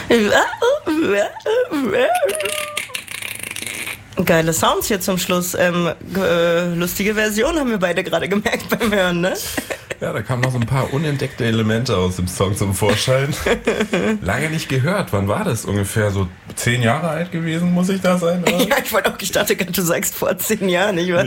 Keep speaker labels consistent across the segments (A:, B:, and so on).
A: Geile Sounds hier zum Schluss. Lustige Version haben wir beide gerade gemerkt beim Hören, ne?
B: Ja, da kamen noch so ein paar unentdeckte Elemente aus dem Song zum Vorschein. Lange nicht gehört. Wann war das? Ungefähr so 10 Jahre alt gewesen, muss ich da sein? Oder?
A: Ja, ich dachte gerade, du sagst vor 10 Jahren. Ich war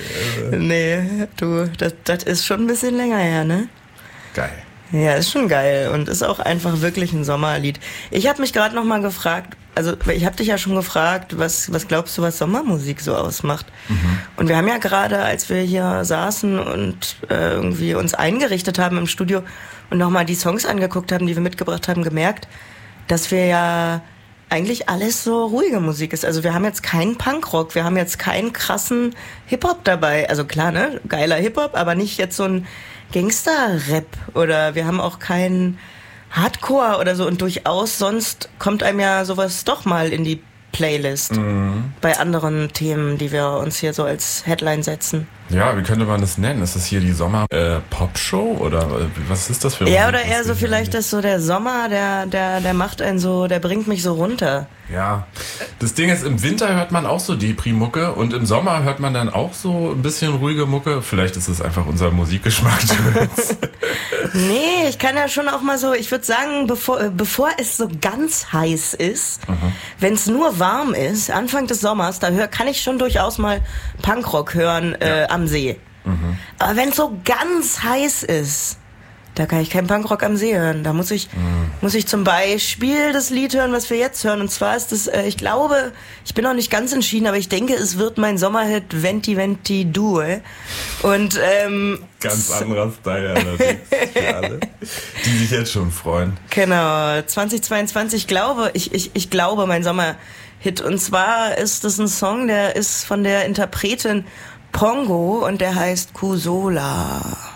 A: das ist schon ein bisschen länger her, ne?
B: Geil.
A: Ja, ist schon geil und ist auch einfach wirklich ein Sommerlied. Ich habe mich gerade noch mal gefragt, also ich habe dich ja schon gefragt, was glaubst du, was Sommermusik so ausmacht? Mhm. Und wir haben ja gerade, als wir hier saßen und irgendwie uns eingerichtet haben im Studio und noch mal die Songs angeguckt haben, die wir mitgebracht haben, gemerkt, dass wir ja eigentlich alles so ruhige Musik ist. Also wir haben jetzt keinen Punkrock, wir haben jetzt keinen krassen Hip-Hop dabei. Also klar, ne, geiler Hip-Hop, aber nicht jetzt so ein Gangster-Rap oder wir haben auch keinen Hardcore oder so und durchaus sonst kommt einem ja sowas doch mal in die Playlist bei anderen Themen, die wir uns hier so als Headline setzen.
B: Ja, wie könnte man das nennen? Ist das hier die Sommer-Pop-Show oder was ist das für
A: Ja, oder eher so vielleicht, dass so der Sommer, der macht einen so, der bringt mich so runter.
B: Ja, das Ding ist, im Winter hört man auch so Depri-Mucke und im Sommer hört man dann auch so ein bisschen ruhige Mucke. Vielleicht ist es einfach unser Musikgeschmack.
A: Nee, ich kann ja schon auch mal so, ich würde sagen, bevor es so ganz heiß ist, wenn es nur warm ist, Anfang des Sommers, da kann ich schon durchaus mal Punkrock hören am See. Aber wenn es so ganz heiß ist, da kann ich keinen Punkrock am See hören. Da muss ich zum Beispiel das Lied hören, was wir jetzt hören. Und zwar ist es, ich glaube, ich bin noch nicht ganz entschieden, aber ich denke, es wird mein Sommerhit Venti Venti Due. Und
B: ganz anderer Style allerdings für alle, die sich jetzt schon freuen.
A: Genau, 2022 ich glaube mein Sommerhit. Und zwar ist es ein Song, der ist von der Interpretin Pongo und der heißt Kusola.